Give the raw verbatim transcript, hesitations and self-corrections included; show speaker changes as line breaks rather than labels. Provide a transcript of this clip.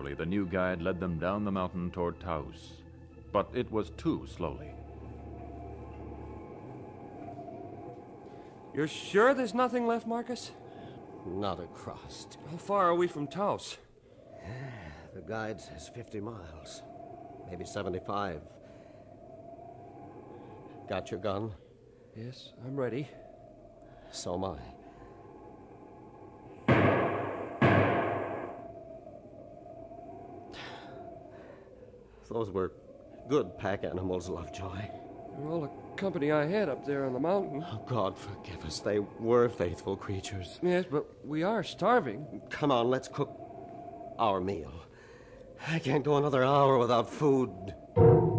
Slowly, the new guide led them down the mountain toward Taos. But it was too slowly.
You're sure there's nothing left, Marcus?
Not a crust.
How far are we from Taos?
The guide says fifty miles. Maybe seventy-five. Got your gun?
Yes, I'm ready.
So am I. Those were good pack animals, Lovejoy.
They're all the company I had up there on the mountain.
Oh, God forgive us. They were faithful creatures.
Yes, but we are starving.
Come on, let's cook our meal. I can't go another hour without food.